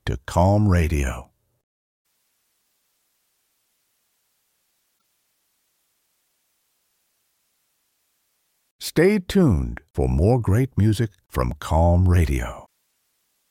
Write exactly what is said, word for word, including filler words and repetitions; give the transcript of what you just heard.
to Calm Radio. Stay tuned for more great music from Calm Radio.